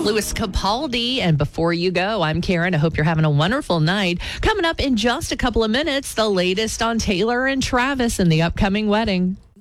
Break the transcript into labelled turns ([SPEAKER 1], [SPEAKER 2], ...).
[SPEAKER 1] Louis Capaldi. And before you go, I'm Karen. I hope you're having a wonderful night. Coming up in just a couple of minutes, the latest on Taylor and Travis and the upcoming wedding.